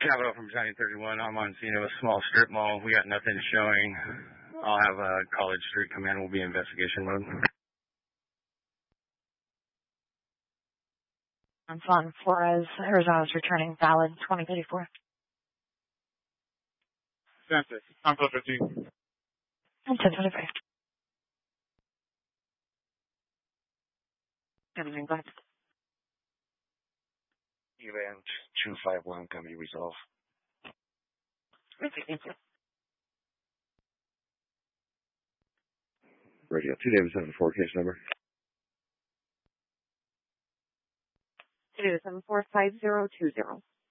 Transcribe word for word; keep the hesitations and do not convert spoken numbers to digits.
Capital from Battalion thirty-one. I'm on scene of a small strip mall. We got nothing showing. I'll have a College Street come in. We'll be in investigation mode. I'm Fon Flores, Arizona's returning valid twenty thirty-four. Census, I'm plus fifteen. And ten twenty-five. Everything back. Event two five one can be resolved. Okay, thank you. Radio two David seven four case number. Two seven four five zero two zero.